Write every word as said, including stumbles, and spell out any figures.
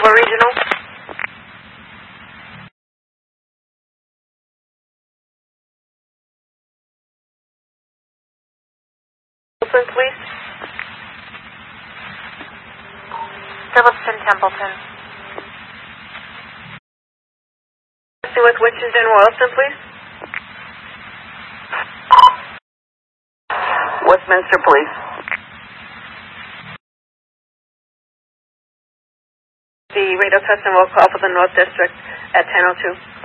Tampa Regional. Templeton, please. Phillipston, Templeton. With Winchendon, Royalston, please. Westminster, please. The radio test and roll call for the North District at ten oh two.